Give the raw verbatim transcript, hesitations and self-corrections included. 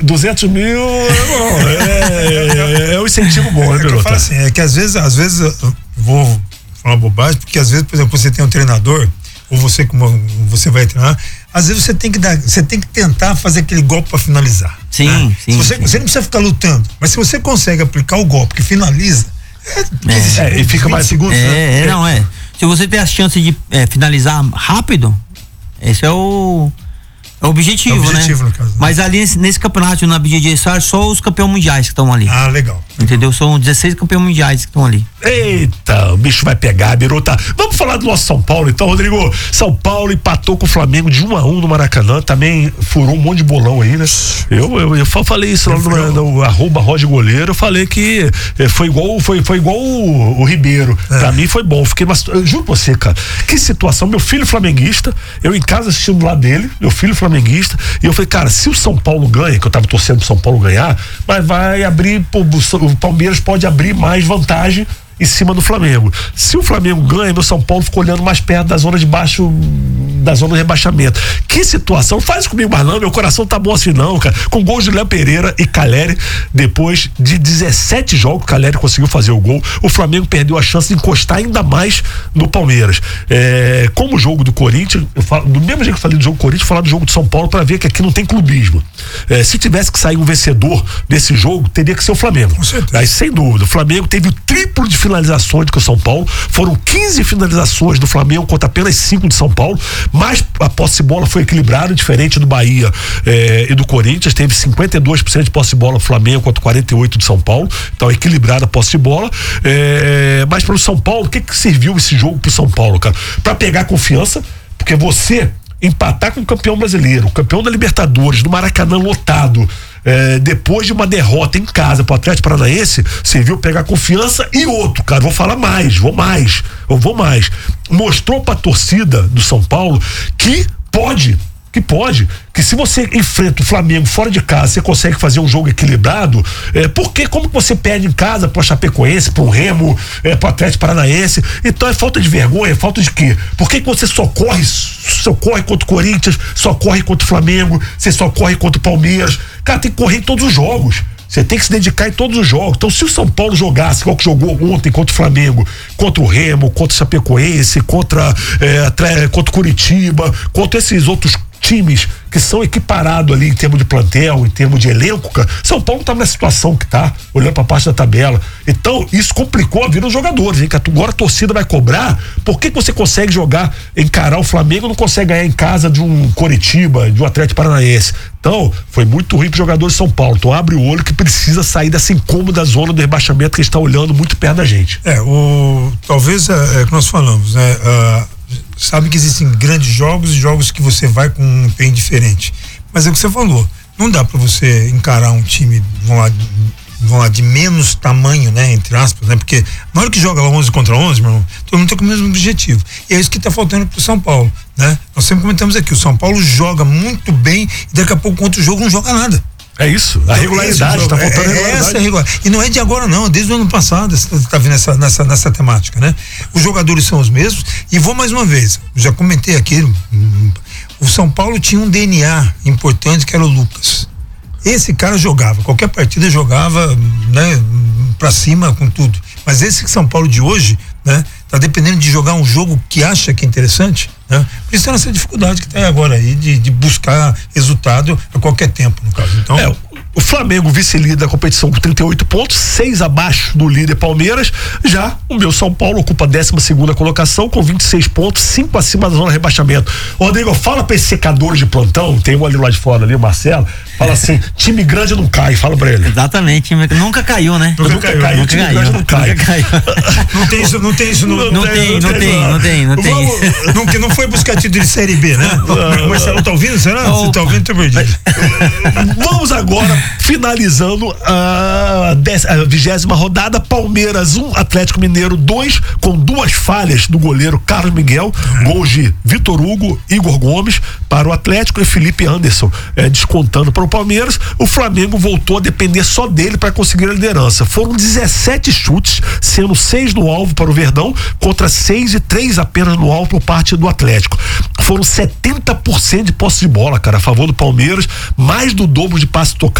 duzentos mil é, é, é um incentivo bom, né, é, eu falo assim, é que às vezes, às vezes eu vou falar bobagem, porque às vezes, por exemplo, você tem um treinador, ou você como você vai treinar, às vezes você tem que dar, você tem que tentar fazer aquele golpe para finalizar. Sim, né? sim, se você, sim. você não precisa ficar lutando, mas se você consegue aplicar o golpe que finaliza, é, é, e fica mais segundos. É, né? é, não é. Se você tem a chance de é, finalizar rápido, esse é o, é o objetivo, é o objetivo, né? No caso, né? Mas ali nesse, nesse campeonato na B J J S R, só os campeões mundiais que estão ali. Ah, legal. Entendeu? São dezesseis campeões mundiais que estão ali. Eita, o bicho vai pegar, Biruta. Vamos falar do nosso São Paulo, então, Rodrigo. São Paulo empatou com o Flamengo de um a um no Maracanã, também furou um monte de bolão aí, né? Eu, eu, eu falei isso lá no, no arroba Roger Goleiro, eu falei que foi igual, foi, foi igual o, o Ribeiro. É. Pra mim foi bom. Fiquei, mas, eu juro pra você, cara, que situação. Meu filho flamenguista, eu em casa assistindo lá dele, meu filho flamenguista, e eu falei, cara, se o São Paulo ganha, que eu tava torcendo pro São Paulo ganhar, mas vai abrir, pô, o Palmeiras pode abrir mais vantagem em cima do Flamengo. Se o Flamengo ganha, meu São Paulo ficou olhando mais perto da zona de baixo, da zona de rebaixamento. Que situação, faz isso comigo mais não, meu coração tá bom assim não, cara. Com gols de Léo Pereira e Caleri, depois de dezessete jogos, Caleri conseguiu fazer o gol, o Flamengo perdeu a chance de encostar ainda mais no Palmeiras. É, como o jogo do Corinthians, eu falo, do mesmo jeito que eu falei do jogo do Corinthians, falar do jogo do São Paulo para ver que aqui não tem clubismo. É, se tivesse que sair um vencedor desse jogo, teria que ser o Flamengo. Aí, sem dúvida, o Flamengo teve o triplo de finalizações do que o São Paulo, foram quinze finalizações do Flamengo contra apenas cinco de São Paulo, mas a posse de bola foi equilibrada, diferente do Bahia eh, e do Corinthians, teve cinquenta e dois por cento de posse de bola do Flamengo contra quarenta e oito por cento de São Paulo, então equilibrada a posse de bola, eh, mas para o São Paulo, o que que serviu esse jogo pro São Paulo, cara? Para pegar confiança, porque você empatar com o campeão brasileiro, o campeão da Libertadores, no Maracanã lotado, é, depois de uma derrota em casa pro Atlético Paranaense, serviu pegar confiança. E outro, cara, vou falar mais, vou mais, eu vou mais. Mostrou pra torcida do São Paulo que pode, que pode, que se você enfrenta o Flamengo fora de casa, você consegue fazer um jogo equilibrado, é, porque como que você perde em casa pro Chapecoense, pro Remo, é, pro Atlético Paranaense? Então é falta de vergonha, é falta de quê? Por que que você só corre, só corre contra o Corinthians, só corre contra o Flamengo, você só corre contra o Palmeiras? Cara, tem que correr em todos os jogos. Você tem que se dedicar em todos os jogos. Então, se o São Paulo jogasse, igual que jogou ontem contra o Flamengo, contra o Remo, contra o Chapecoense, contra, é, contra o Curitiba, contra esses outros times que são equiparados ali em termos de plantel, em termos de elenco, cara, São Paulo tá na situação que tá, olhando pra parte da tabela. Então, isso complicou a vida dos jogadores, hein? Agora a torcida vai cobrar. Por que que você consegue jogar, encarar o Flamengo e não consegue ganhar em casa de um Coritiba, de um Atlético Paranaense? Então, foi muito ruim pro jogador de São Paulo. Então, abre o olho que precisa sair dessa incômoda zona do rebaixamento que está olhando muito perto da gente. É, o, talvez é, é que nós falamos, né? Uh, sabe que existem grandes jogos e jogos que você vai com um empenho diferente. Mas é o que você falou, não dá para você encarar um time, vamos lá, vamos lá, de menos tamanho, né, entre aspas, né, porque na hora que joga lá onze contra onze, meu irmão, todo mundo tem com o mesmo objetivo. E é isso que tá faltando pro São Paulo, né? Nós sempre comentamos aqui, o São Paulo joga muito bem e daqui a pouco contra o jogo não joga nada. É isso, a regularidade, tá faltando é, regularidade. Essa é regular. E não é de agora não, desde o ano passado você tá vendo essa, nessa, nessa temática, né? Os jogadores são os mesmos e vou mais uma vez, já comentei aqui, o São Paulo tinha um D N A importante que era o Lucas. Esse cara jogava, qualquer partida jogava, né, pra cima com tudo. Mas esse São Paulo de hoje, né, tá dependendo de jogar um jogo que acha que é interessante, né? Por isso tá nessa dificuldade que tem agora aí de, de buscar resultado a qualquer tempo, no caso. Então, é, o Flamengo, vice-líder da competição com trinta e oito pontos, seis abaixo do líder Palmeiras. Já o meu São Paulo ocupa a décima segunda colocação com vinte e seis pontos, cinco acima da zona de rebaixamento. Rodrigo, fala pra esses secadores de plantão, tem um ali lá de fora ali, o Marcelo, fala assim, time grande não cai, fala pra ele. Exatamente, time nunca caiu, né? Nunca, nunca caiu, caiu, nunca time caiu, grande não cai. Nunca caiu. Não tem isso, não tem isso. Não, não, não tem, não tem, não tem, não tem. Não, não, não foi buscar título de Série B, né? O Marcelo tá ouvindo, será? Opa. Você tá ouvindo, tô perdido. Vamos agora, finalizando a, dez, a vigésima rodada, Palmeiras um, Atlético Mineiro dois, com duas falhas do goleiro Carlos Miguel, uhum. Gols de Vitor Hugo, Igor Gomes para o Atlético e Felipe Anderson é, descontando para o Palmeiras. O Flamengo voltou a depender só dele para conseguir a liderança. Foram dezessete chutes, sendo seis no alvo para o Verdão, contra seis e três apenas no alvo por parte do Atlético. Foram setenta por cento de posse de bola, cara, a favor do Palmeiras, mais do dobro de passe tocado